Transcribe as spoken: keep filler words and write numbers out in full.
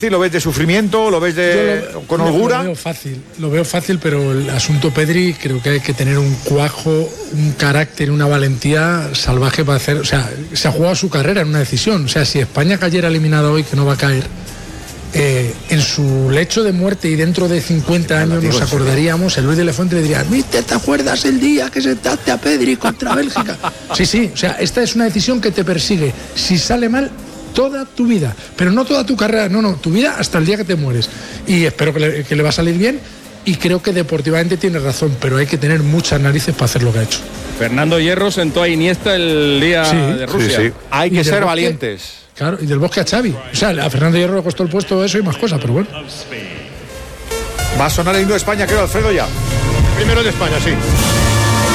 ¿Lo ves de sufrimiento? ¿Lo ves de lo, con lo, holgura? Lo veo fácil, lo veo fácil, pero el asunto Pedri creo que hay que tener un cuajo, un carácter, una valentía salvaje para hacer. O sea, se ha jugado su carrera en una decisión. O sea, si España cayera eliminada hoy, que no va a caer, eh, en su lecho de muerte y dentro de cincuenta años nos acordaríamos, el Luis de la Fuente le diría: ¿Mister, te acuerdas el día que sentaste a Pedri contra Bélgica? Sí, sí, o sea, esta es una decisión que te persigue. Si sale mal, toda tu vida, pero no toda tu carrera, no, no, tu vida hasta el día que te mueres. Y espero que le, que le va a salir bien, y creo que deportivamente tiene razón, pero hay que tener muchas narices para hacer lo que ha hecho. Fernando Hierro sentó a Iniesta el día sí, de Rusia. Sí, sí. Hay que ser Bosque, valientes. Claro, y del Bosque a Xavi. O sea, a Fernando Hierro le costó el puesto eso y más cosas, pero bueno. Va a sonar el himno de España, creo, Alfredo, ya. Primero de España, sí.